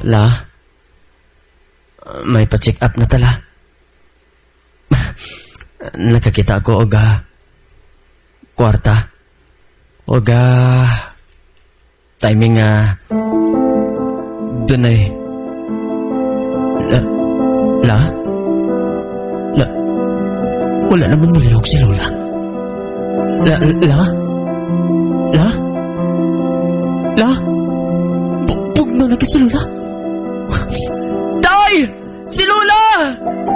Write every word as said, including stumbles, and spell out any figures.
La, may pa-check up na tala. Nakakita ko og ah, kwarta. Og ah, timing nga dunay. La, la, la, wala naman mulihog si Lola. La, la, la, la, pugno na ka si Lola. Day! Si Lola!